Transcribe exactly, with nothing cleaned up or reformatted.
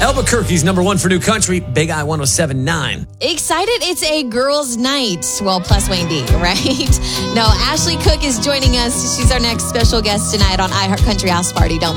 Albuquerque's number one for new country, Big I one oh seven point nine. Excited it's a girls' night. Well, plus Wayne D, right? No, Ashley Cook is joining us. She's our next special guest tonight on iHeart Country House Party. Don't miss